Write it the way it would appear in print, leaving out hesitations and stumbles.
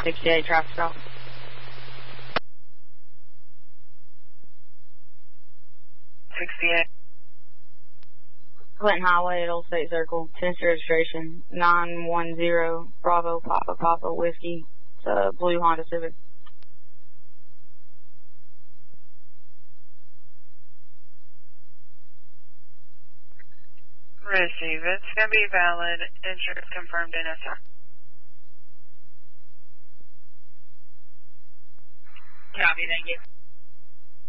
168 traffic stop. Clinton Highway at Old State Circle, tentative registration 910 Bravo Papa Papa Whiskey. It's a blue Honda Civic. Receive. It's going to be valid. Insurance confirmed NSR. Copy, thank you.